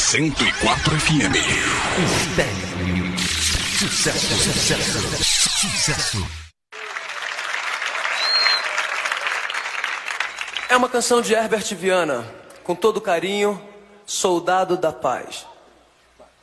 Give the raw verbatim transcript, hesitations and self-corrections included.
cento e quatro F M. Sucesso, sucesso, sucesso. É uma canção de Herbert Viana, com todo carinho, Soldado da Paz.